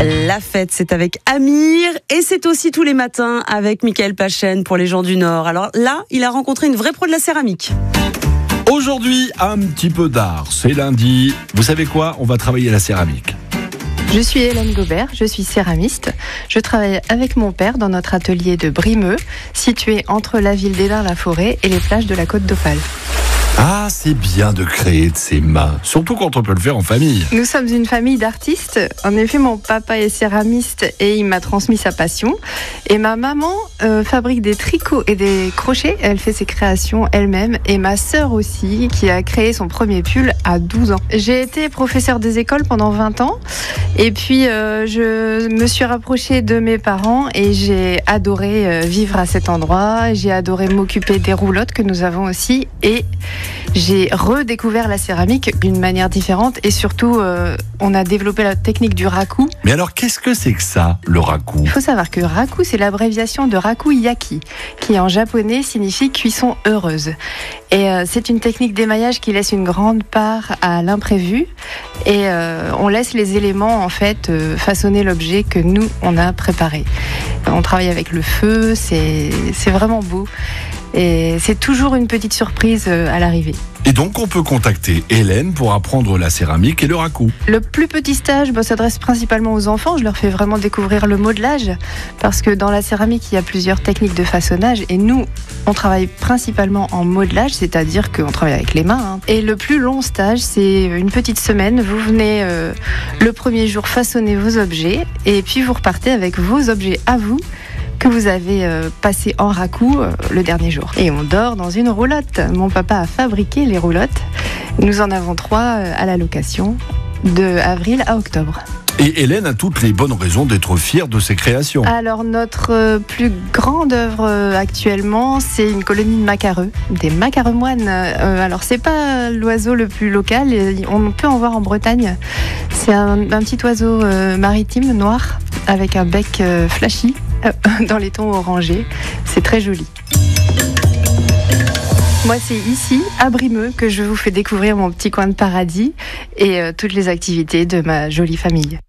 La fête, c'est avec Amir et c'est aussi tous les matins avec Mickaël Pachen pour les gens du Nord. Alors là, il a rencontré une vraie pro de la céramique. Aujourd'hui, un petit peu d'art. C'est lundi. Vous savez quoi ? On va travailler la céramique. Je suis Hélène Gobert, je suis céramiste. Je travaille avec mon père dans notre atelier de Brimeux, situé entre la ville d'Hénin-la-Forêt et les plages de la Côte d'Opale. Ah, c'est bien de créer de ses mains, surtout quand on peut le faire en famille. Nous sommes une famille d'artistes. En effet, mon papa est céramiste et il m'a transmis sa passion. Et ma maman fabrique des tricots et des crochets. Elle fait ses créations elle-même. Et ma sœur aussi, qui a créé son premier pull à 12 ans. J'ai été professeure des écoles pendant 20 ans. Et puis, je me suis rapprochée de mes parents et j'ai adoré vivre à cet endroit. J'ai adoré m'occuper des roulottes que nous avons aussi. Et j'ai redécouvert la céramique d'une manière différente et surtout, on a développé la technique du raku. Mais alors, qu'est-ce que c'est que ça, le raku ? Il faut savoir que raku, c'est l'abréviation de raku yaki, qui en japonais signifie cuisson heureuse. Et c'est une technique d'émaillage qui laisse une grande part à l'imprévu et on laisse les éléments en fait façonner l'objet que nous on a préparé. On travaille avec le feu, c'est vraiment beau. Et c'est toujours une petite surprise à l'arrivée. Et donc, on peut contacter Hélène pour apprendre la céramique et le raku. Le plus petit stage s'adresse principalement aux enfants. Je leur fais vraiment découvrir le modelage parce que dans la céramique, il y a plusieurs techniques de façonnage et nous, on travaille principalement en modelage, c'est-à-dire qu'on travaille avec les mains. Et le plus long stage, c'est une petite semaine. Vous venez le premier jour façonner vos objets et puis vous repartez avec vos objets à vous que vous avez passé en raku le dernier jour. Et on dort dans une roulotte. Mon papa a fabriqué les roulottes. Nous en avons 3 à la location de avril à octobre. Et Hélène a toutes les bonnes raisons d'être fière de ses créations. Alors notre plus grande œuvre actuellement, c'est une colonie de macareux, des macareux moines. Alors c'est pas l'oiseau le plus local, on peut en voir en Bretagne. C'est un petit oiseau maritime noir avec un bec flashy dans les tons orangés. C'est très joli. Moi, c'est ici, à Brimeux, que je vous fais découvrir mon petit coin de paradis et toutes les activités de ma jolie famille.